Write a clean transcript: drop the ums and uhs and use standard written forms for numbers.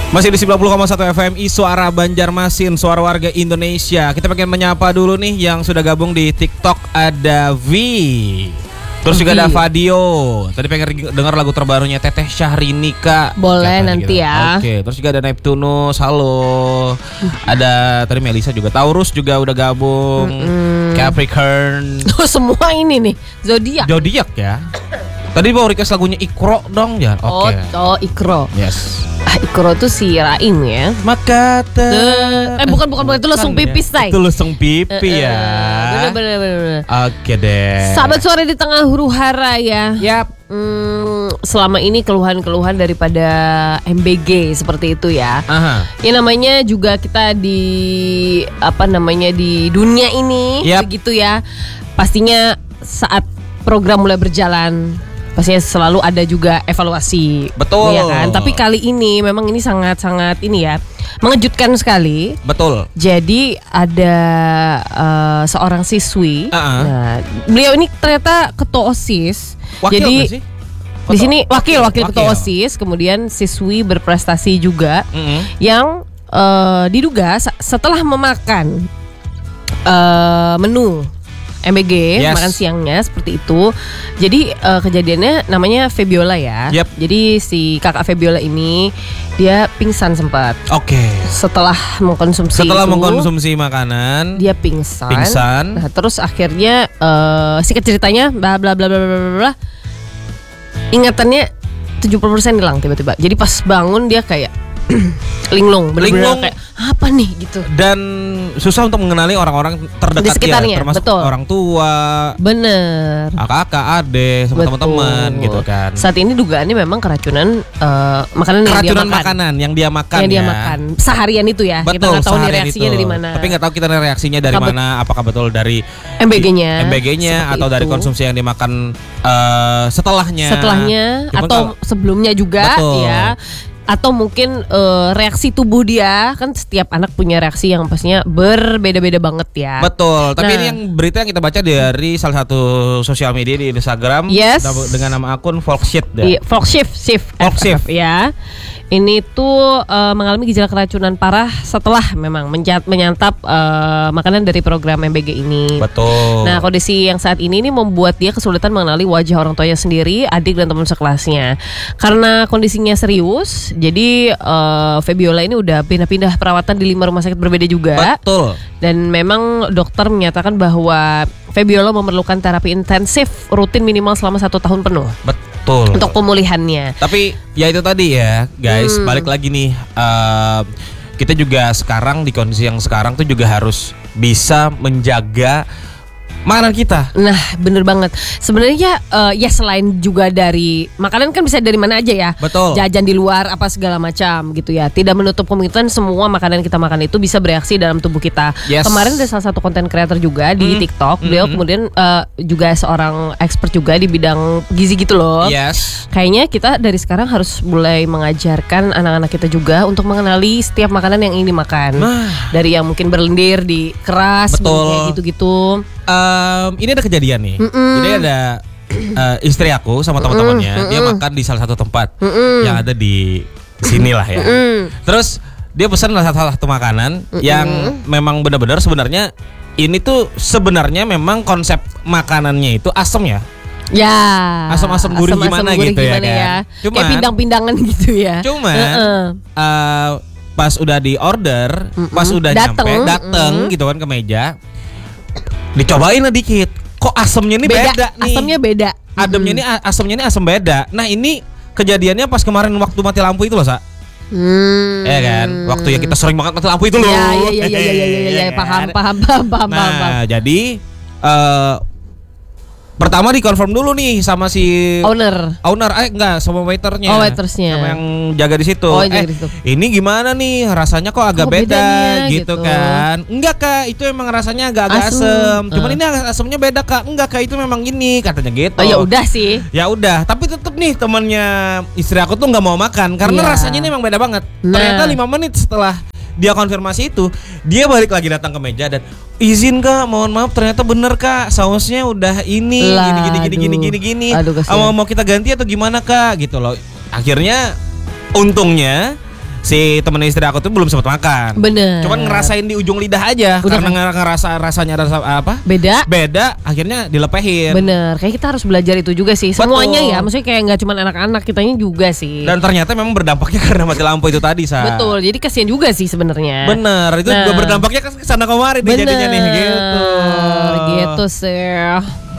Masih di 90,1 FMI Suara Banjarmasin, suara warga Indonesia. Kita pengen menyapa dulu nih yang sudah gabung di TikTok. Ada V, terus juga ada Fadio. Tadi pengen dengar lagu terbarunya Teteh Syahrini Kak. Boleh nanti gitu. Ya. Oke, terus juga ada Neptunus, halo. Ada tadi Melisa juga. Taurus juga udah gabung. Capricorn. Oh, semua ini nih zodiak ya. Tadi mau request lagunya Ikro dong ya. Oke. Oh, Ikro. Yes. Ikro tuh si Raim ya. Maka bukan itu lesung pipis say. Itu lesung pipi ya. Bener. Oke deh. Sahabat suara di tengah huru hara ya. Yap. Selama ini keluhan-keluhan daripada MBG seperti itu ya. Aha. Ya namanya juga kita di di dunia ini begitu ya. Pastinya saat program mulai berjalan pastinya selalu ada juga evaluasi. Betul. Ya kan? Tapi kali ini memang ini sangat-sangat ini ya, mengejutkan sekali. Betul. Jadi ada seorang siswi. Nah, beliau ini ternyata ketua OSIS. Wakil jadi sih? Di sini wakil ketua OSIS, kemudian siswi berprestasi juga yang diduga setelah memakan menu MBG, makan siangnya seperti itu. Jadi kejadiannya namanya Febiola ya. Jadi si kakak Febiola ini dia pingsan sempat. Oke. Setelah mengkonsumsi makanan, dia pingsan. Nah, terus akhirnya singkat ceritanya bla bla bla bla bla. Ingatannya 70% hilang tiba-tiba. Jadi pas bangun dia kayak linglung kayak apa nih gitu. Dan susah untuk mengenali orang-orang terdekat dia, termasuk orang tua, bener, kakak, adik, sama teman-teman gitu kan. Saat ini dugaannya memang keracunan makanan yang dia makan. Dia makan seharian itu ya. Betul, kita nggak tahu nih reaksinya dari mana. Tapi nggak tahu kita reaksinya dari mana. Apakah betul dari MBG-nya atau dari konsumsi yang dimakan setelahnya atau sebelumnya juga. Betul. Ya. Atau mungkin reaksi tubuh dia, kan setiap anak punya reaksi yang pastinya berbeda-beda banget ya. Betul. Tapi ini yang berita yang kita baca dari salah satu sosial media di Instagram dengan nama akun Folkshift ya. Ini tuh mengalami gejala keracunan parah setelah memang menyantap makanan dari program MBG ini. Betul. Nah, kondisi yang saat ini membuat dia kesulitan mengenali wajah orang tuanya sendiri, adik dan teman sekelasnya. Karena kondisinya serius, jadi Febiola ini udah pindah-pindah perawatan di 5 rumah sakit berbeda juga. Betul. Dan memang dokter menyatakan bahwa Febiola memerlukan terapi intensif rutin minimal selama 1 tahun penuh. Betul. Untuk pemulihannya. Tapi ya itu tadi ya guys, balik lagi nih, kita juga sekarang di kondisi yang sekarang tuh juga harus bisa menjaga makanan kita. Nah, bener banget. Sebenarnya ya selain juga dari makanan kan bisa dari mana aja ya. Betul. Jajan di luar apa segala macam gitu ya. Tidak menutup kemungkinan semua makanan kita makan itu bisa bereaksi dalam tubuh kita. Kemarin ada salah satu konten creator juga di TikTok. Beliau kemudian juga seorang expert juga di bidang gizi gitu loh. Kayaknya kita dari sekarang harus mulai mengajarkan anak-anak kita juga untuk mengenali setiap makanan yang ingin dimakan. Dari yang mungkin berlendir di keras, kayak gitu-gitu. Ini ada kejadian nih. Jadi ada istri aku sama teman-temannya, dia makan di salah satu tempat yang ada di sini lah ya. Terus dia pesan salah satu makanan yang memang benar-benar sebenarnya ini tuh sebenarnya memang konsep makanannya itu asam ya. Ya, asam-asam gurih gimana gitu ya kan. Kayak pindang-pindangan gitu ya. Pas udah di order, pas udah dateng gitu kan ke meja, dicobain dikit, kok asamnya ini beda nih. Asamnya beda. Asamnya ini asam beda. Nah, ini kejadiannya pas kemarin waktu mati lampu itu loh, Sa. Ya kan, waktu yang kita sering banget mati lampu itu loh. Iya, paham. Nah, jadi pertama dikonfirm dulu nih sama si owner, sama waiternya. Waitersnya. Sama yang jaga di situ. Ini gimana nih? Rasanya kok agak beda gitu kan. Enggak, Kak, itu emang rasanya agak asem. Cuman ini asemnya beda, Kak. Enggak, Kak, itu memang gini katanya gitu. Oh, ya udah sih. Ya udah, tapi tetep nih temannya istri aku tuh enggak mau makan karena rasanya ini emang beda banget. Ternyata 5 menit setelah dia konfirmasi itu, dia balik lagi datang ke meja dan izin Kak, mohon maaf ternyata bener Kak, sausnya udah ini gini. Mau kita ganti atau gimana Kak gitu loh. Akhirnya untungnya si temen istri aku tuh belum sempat makan. Bener. Cuman ngerasain di ujung lidah aja. Udah karena ngerasa rasanya ada apa? Beda, akhirnya dilepehin. Bener. Kayak kita harus belajar itu juga sih. Semuanya ya, maksudnya kayak nggak cuma anak-anak, kitanya juga sih. Dan ternyata memang berdampaknya karena mati lampu itu tadi, Sa. Betul. Jadi kasihan juga sih sebenarnya. Bener. Itu juga berdampaknya ke sana kemari nih jadinya nih gitu. Gitu sih.